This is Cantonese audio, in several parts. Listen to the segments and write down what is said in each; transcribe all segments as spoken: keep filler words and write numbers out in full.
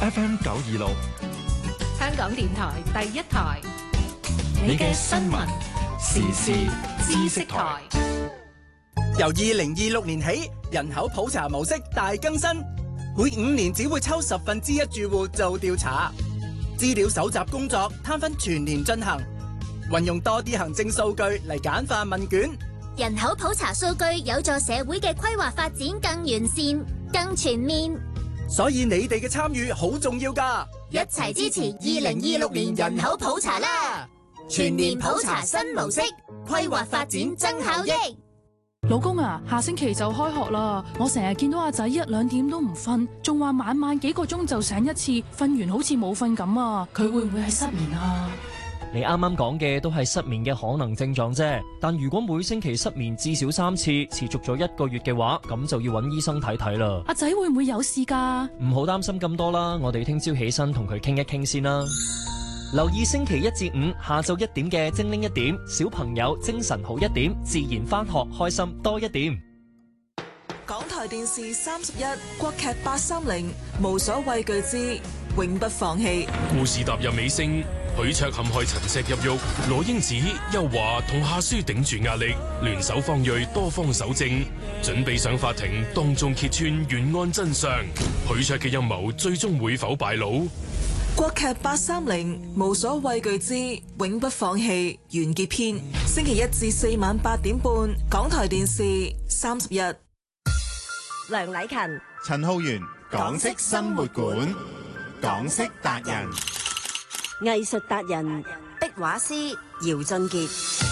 F M 九二六， 香港電台第一台， 你嘅新聞時事知識台。 由二零二六年起，人口普查模式大更新，每五年只會抽十分之一住戶做調查，資料搜集工作攤分全年進行，運用多啲行政數據嚟簡化問卷。 人口普查數據有助社會嘅規劃發展更完善、更全面。 所以你哋嘅參與好重要㗎， 一齊支持二零二六年人口普查啦！全年普查新模式，規劃發展增效益。 老公啊，下星期就開學啦，我成日見到阿仔一兩點都唔瞓，仲話晚晚幾個鐘就醒一次，瞓完好似冇瞓咁啊！佢會唔會係失眠啊？ 你啱啱講嘅都係失眠嘅可能症狀啫，但如果每星期失眠至少三次，持續咗一個月嘅話，咁就要揾醫生睇睇啦。 阿仔會唔會有事㗎？ 唔好擔心咁多啦，我哋聽朝起身同佢傾一傾先啦。留意星期一至五下晝一點嘅精靈一點，小朋友精神好一點，自然返學開心多一點。 港台電視三十一，國劇八三零，無所畏懼之永不放棄。 故事踏入尾聲，許卓陷害陳石入獄，羅英子、邱華同夏書頂住壓力，聯手方銳多方搜證，準備上法庭當眾揭穿懸案真相。許卓嘅陰謀最終會否敗露？ 國劇八三零，無所畏懼之永不放棄完結篇，星期一至四晚八點半，港台電視三十一。 梁禮勤、 陳浩源，港式生活館，港式達人， 藝術達人，壁畫師姚俊傑。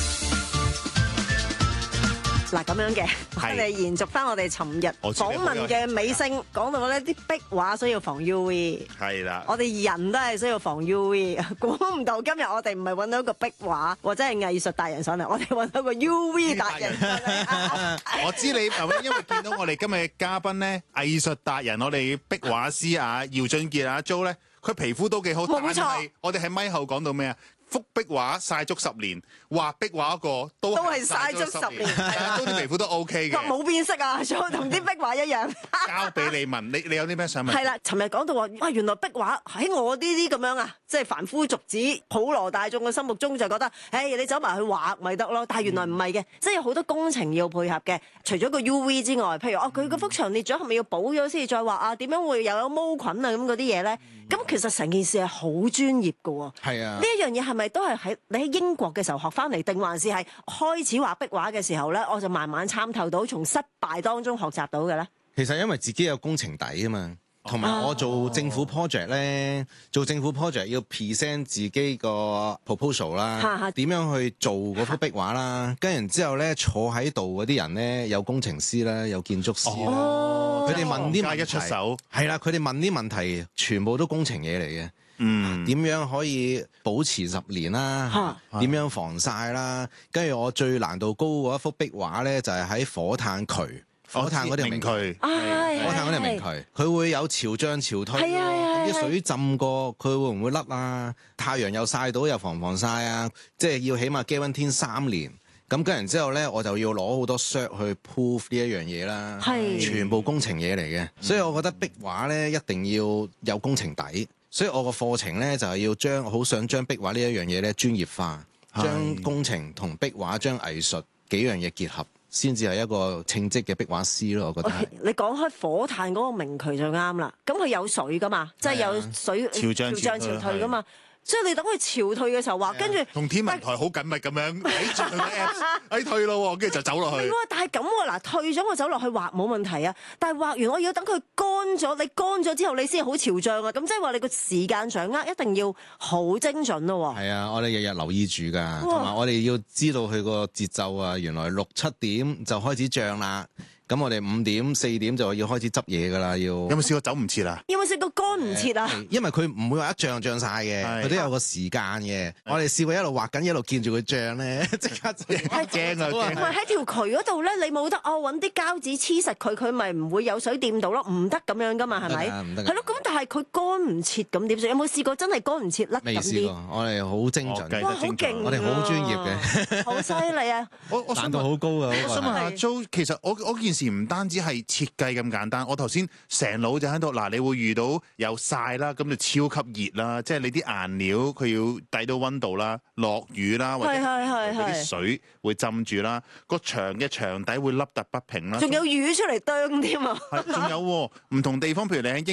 嗱，咁樣嘅，我哋延續翻我哋尋日訪問嘅尾聲，講到咧啲壁畫需要防 U V， 係啦， 我哋人都係需要防 U V。估唔到今日我哋唔係揾到一個壁畫或者係藝術達人上嚟，我哋揾到個 U V 達人上嚟。 我知你係咪因為見到我哋今日嘅嘉賓咧，藝術達人，我哋壁畫師啊，姚俊傑啊 Jo 咧，佢皮膚都幾好，但係我哋喺咪後講到咩啊？幅壁畫曬足十年，畫壁畫嗰個都都係曬足十年， 係啊，都啲皮膚都 OK 嘅， 冇變色啊，同啲壁畫一樣。 交俾你問，你你有啲咩想問？ 係啦，尋日講到話，哇，原來壁畫喺我呢啲咁樣啊，即係凡夫俗子、普羅大眾嘅心目中就覺得，誒，你走埋去畫咪得咯。但係原來唔係嘅，即係有好多工程要配合嘅。除咗個 U V 之外，譬如哦，佢嗰幅牆裂咗，係咪要補咗先至再畫啊？點樣會又有毛菌啊？咁嗰啲嘢咧，咁其實成件事係好專業㗎喎。 係啊， 呢一樣嘢係咪都係喺你喺英國嘅時候學翻嚟，定還是係開始畫壁畫嘅時候咧，我就慢慢參透到，從失敗當中學習到嘅咧？ 其實因為自己有工程底啊嘛，同埋我做政府 project 咧，做政府 project 要 present 自己個 proposal 啦，點樣去做嗰幅壁畫啦，跟然之後咧坐喺度嗰啲人咧有工程師啦，有建築師啦，佢哋問啲問題，一出手係啦，佢哋問啲問題全部都工程嘢嚟嘅。嗯，點樣可以保持十年啦？點樣防曬啦？跟住我最難度高嗰一幅壁畫咧，就係喺火炭渠，火炭嗰條明渠，火炭嗰條明渠，佢會有潮漲潮退，啲水浸過，佢會唔會甩啊？太陽又曬到又防唔防曬啊？即係要起碼幾溫天三年。咁跟然之後咧，我就要攞好多 cert 去 prove 呢一樣嘢啦，全部工程嘢嚟嘅。所以我覺得壁畫咧一定要有工程底。所以我個課程咧就係要將好想將壁畫呢一樣嘢咧專業化，將工程同壁畫將藝術幾樣嘢結合，先至係一個稱職嘅壁畫師咯。我覺得。Okay, 你講開火炭嗰個明渠就啱啦，咁佢有水噶嘛，即係有水潮漲潮退，潮退噶嘛。所以你等佢潮退嘅時候畫，跟住同天文台好緊密咁樣睇住佢個 Apps， 哎退咯，跟住就走落去。 但係咁喎，嗱退咗我走落去畫冇問題啊，但係畫完我要等佢乾咗，你乾咗之後你先好潮漲啊，咁即係話你個時間掌握一定要好精準咯。 係啊，我哋日日留意住㗎，同埋我哋要知道佢個節奏啊，原來六七點就開始漲啦。咁我哋五點四點就要開始執嘢㗎啦，要。有冇試過走唔切啊？ 有冇試過乾唔切啊？ 因為佢唔會話一漲漲晒嘅，佢都有個時間嘅。我哋試過一路畫緊一路見住佢漲咧，即刻就驚啊！ 同埋喺條渠嗰度咧，你冇得哦揾啲膠紙黐實佢，佢咪唔會有水掂到咯？唔得咁樣㗎嘛，係咪？ 唔得。 係咯，咁但係佢乾唔切咁點算？有冇試過真係乾唔切甩咁啲？ 未試過，我哋好精準， 哇，好勁！ 我哋好專業嘅， 好犀利啊！ 我我難度好高啊！ 我想問下 Jo，其實我我件事。 時唔單止係設計咁簡單，我頭先成腦就喺度嗱，你會遇到有曬啦，咁就超級熱啦，即係你啲顏料佢要抵到溫度啦，落雨啦，或者嗰啲水會浸住啦，個牆嘅牆底會凹凸不平啦， 仲有魚出嚟啄添啊！ 仲有唔同地方，譬如你喺英